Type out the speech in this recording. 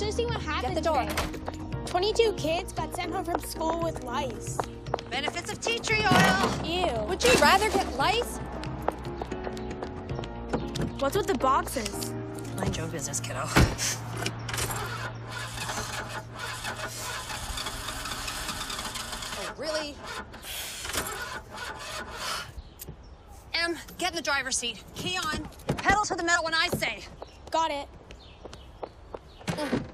should have seen what happened. Get the door. Today. 22 kids got sent home from school with lice. Benefits of tea tree oil. Ew. Would you rather get lice? What's with the boxes? Mind your business, kiddo. Oh, really? Em, get in the driver's seat. Key on. Pedal to the metal when I say. Got it.